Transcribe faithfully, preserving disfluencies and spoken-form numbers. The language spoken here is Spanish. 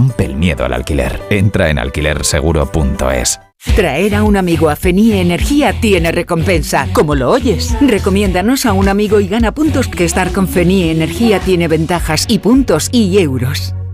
rompe el miedo al alquiler. Entra en alquiler seguro punto es. Traer a un amigo a Fenie Energía tiene recompensa, como lo oyes. Recomiéndanos a un amigo y gana puntos, que estar con Fenie Energía tiene ventajas y puntos y euros.